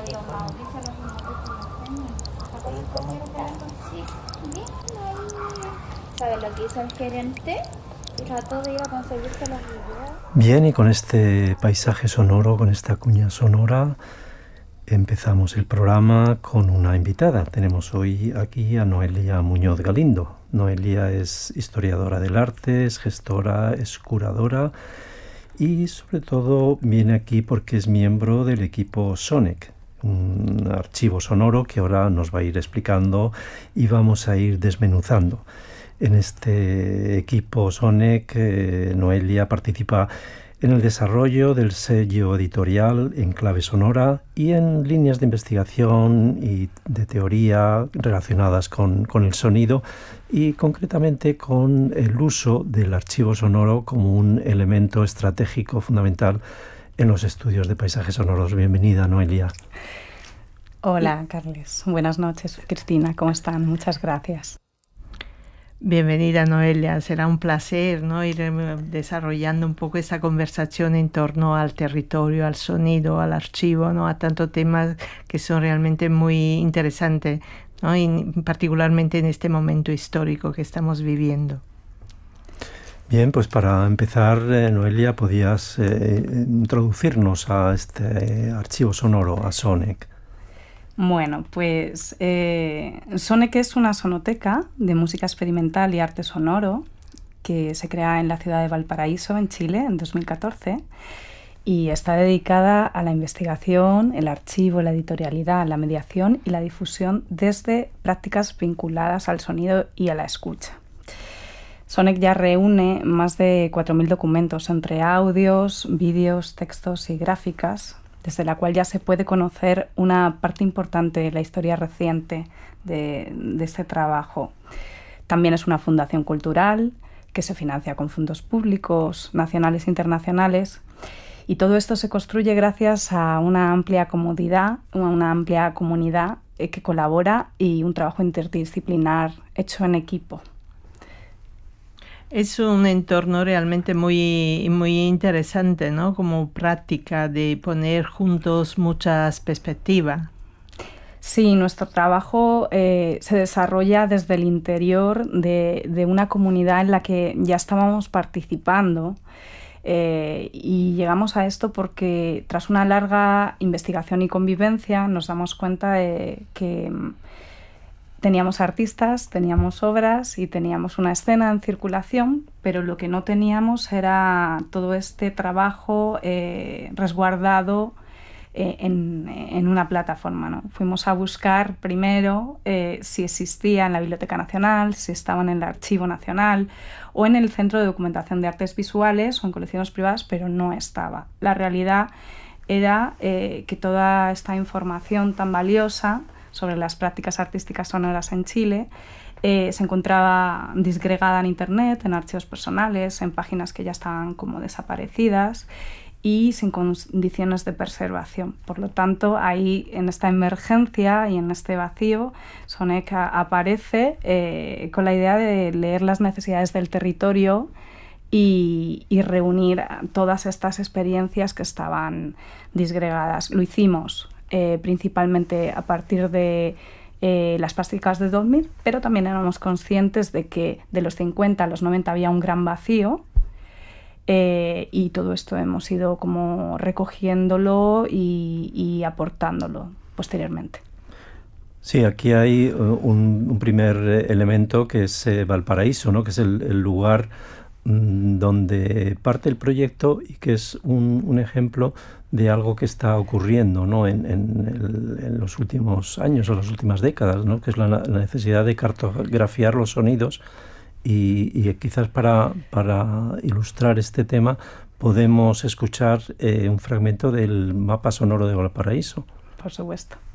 ¿Sabes lo que hizo el gerente? Trató de ir a conseguirse los videos. Bien, y con este paisaje sonoro, con esta cuña sonora, empezamos el programa con una invitada. Tenemos hoy aquí a Noelia Muñoz Galindo. Noelia es historiadora del arte, es gestora, es curadora y sobre todo viene aquí porque es miembro del equipo SONEC, un archivo sonoro que ahora nos va a ir explicando y vamos a ir desmenuzando. En este equipo SONEC, Noelia participa en el desarrollo del sello editorial en clave sonora y en líneas de investigación y de teoría relacionadas con el sonido y concretamente con el uso del archivo sonoro como un elemento estratégico fundamental en los estudios de paisajes sonoros. Bienvenida, Noelia. Hola, Carles. Buenas noches, Cristina. ¿Cómo están? Muchas gracias. Bienvenida, Noelia. Será un placer, ¿no?, ir desarrollando un poco esa conversación en torno al territorio, al sonido, al archivo, ¿no?, a tantos temas que son realmente muy interesantes, ¿no?, y particularmente en este momento histórico que estamos viviendo. Bien, pues para empezar, Noelia, podías introducirnos a este archivo sonoro, a SONEC. Bueno, pues SONEC es una sonoteca de música experimental y arte sonoro que se crea en la ciudad de Valparaíso, en Chile, en 2014 y está dedicada a la investigación, el archivo, la editorialidad, la mediación y la difusión desde prácticas vinculadas al sonido y a la escucha. SONEC ya reúne más de 4.000 documentos entre audios, vídeos, textos y gráficas, desde la cual ya se puede conocer una parte importante de la historia reciente de este trabajo. También es una fundación cultural que se financia con fondos públicos, nacionales e internacionales, y todo esto se construye gracias a una amplia comunidad que colabora y un trabajo interdisciplinar hecho en equipo. Es un entorno realmente muy interesante, ¿no?, como práctica de poner juntos muchas perspectivas. Sí, nuestro trabajo se desarrolla desde el interior de una comunidad en la que ya estábamos participando y llegamos a esto porque tras una larga investigación y convivencia nos damos cuenta de que teníamos artistas, teníamos obras y teníamos una escena en circulación, pero lo que no teníamos era todo este trabajo resguardado en una plataforma, ¿no? Fuimos a buscar primero si existía en la Biblioteca Nacional, si estaba en el Archivo Nacional o en el Centro de Documentación de Artes Visuales o en colecciones privadas, pero no estaba. La realidad era que toda esta información tan valiosa sobre las prácticas artísticas sonoras en Chile se encontraba disgregada en Internet, en archivos personales, en páginas que ya estaban como desaparecidas y sin condiciones de preservación. Por lo tanto, ahí en esta emergencia y en este vacío, SONEC aparece con la idea de leer las necesidades del territorio y reunir todas estas experiencias que estaban disgregadas. Lo hicimos principalmente a partir de las prácticas de 2000, pero también éramos conscientes de que de los 50 a los 90 había un gran vacío y todo esto hemos ido como recogiéndolo y aportándolo posteriormente. Sí, aquí hay un primer elemento que es Valparaíso, ¿no?, que es el lugar donde parte el proyecto y que es un ejemplo de algo que está ocurriendo, ¿no?, en los últimos años o las últimas décadas, ¿no?, que es la necesidad de cartografiar los sonidos y quizás para ilustrar este tema podemos escuchar un fragmento del mapa sonoro de Valparaíso. Por supuesto.